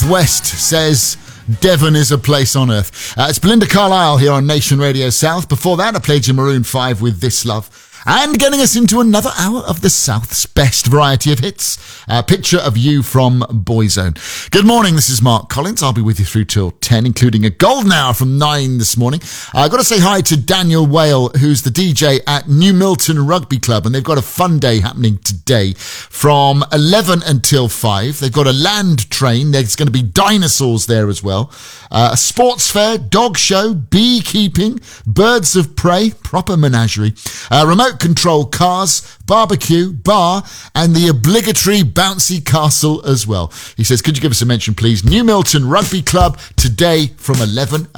West says Devon is a place on earth. It's Belinda Carlisle here on Nation Radio South. Before that, I played you Maroon 5 with This Love. And getting us into another hour of the South's best variety of hits. Picture of You from Boyzone. Good morning, this is Mark Collins. I'll be with you through till 10, including a golden hour from 9 this morning. I've got to say hi to Daniel Whale, who's the DJ at New Milton Rugby Club, and they've got a fun day happening today from 11 until 5. They've got a land train. There's going to be dinosaurs there as well. A sports fair, dog show, beekeeping, birds of prey, proper menagerie, remote control cars, barbecue, bar, and the obligatory bouncy castle as well. He says, could you give us a mention, please? New Milton Rugby Club today from 11